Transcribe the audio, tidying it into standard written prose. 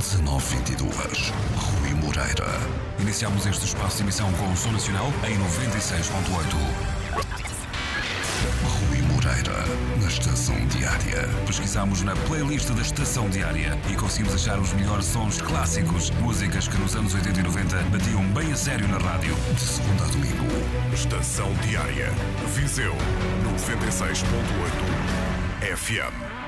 1922. Rui Moreira. Iniciamos este espaço de emissão com o Som Nacional em 96.8. Rui Moreira, na Estação Diária. Pesquisamos na playlist da Estação Diária e conseguimos achar os melhores sons clássicos, músicas que nos anos 80 e 90 batiam bem a sério na rádio. De segunda a domingo. Estação Diária. Viseu 96.8 FM.